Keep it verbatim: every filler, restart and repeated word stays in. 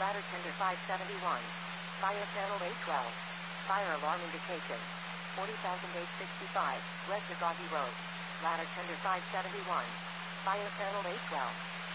Ladder tender five seventy-one. Fire channel eight twelve. Fire alarm indication. forty thousand eight hundred sixty-five, West Agagi Road. Ladder tender five seventy-one. Fire channel eight twelve.